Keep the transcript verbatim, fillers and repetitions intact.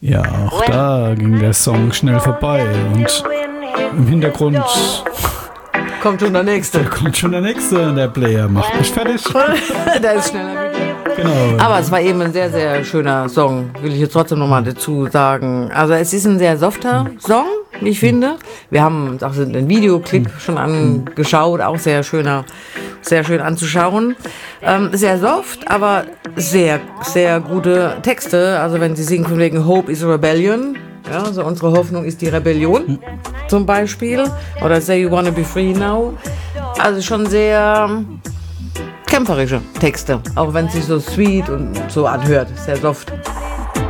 Ja, auch da ging der Song schnell vorbei und im Hintergrund kommt schon der nächste. Da kommt schon der nächste, der Player macht mich fertig. Der ist schneller wie du. Genau. Aber es war eben ein sehr, sehr schöner Song, will ich jetzt trotzdem nochmal dazu sagen. Also es ist ein sehr softer Song, wie ich finde. Wir haben uns auch den Videoclip schon angeschaut, auch sehr schöner, sehr schön anzuschauen. Ähm, sehr soft, aber sehr, sehr gute Texte. Also wenn sie singen von wegen Hope is a Rebellion, ja, also unsere Hoffnung ist die Rebellion zum Beispiel. Oder Say You Wanna Be Free Now. Also schon sehr kämpferische Texte, auch wenn es sich so sweet und so anhört, sehr soft.